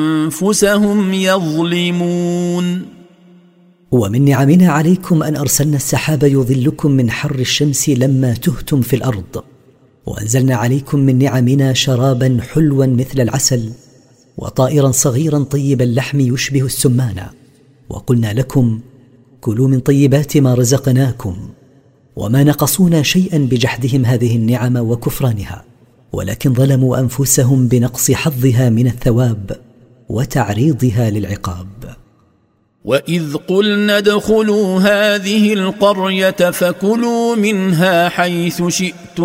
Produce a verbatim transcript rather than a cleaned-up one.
أنفسهم يظلمون. ومن نعمنا عليكم أن أرسلنا السحاب يظلكم من حر الشمس لما تهتم في الأرض، وأنزلنا عليكم من نعمنا شرابا حلوا مثل العسل، وطائرا صغيرا طيب اللحم يشبه السمان، وقلنا لكم كلوا من طيبات ما رزقناكم. وما نقصونا شيئا بجحدهم هذه النعم وكفرانها، ولكن ظلموا أنفسهم بنقص حظها من الثواب وتعريضها للعقاب. وإذ قلنا ادخلوا هذه القرية فكلوا منها حيث شئتم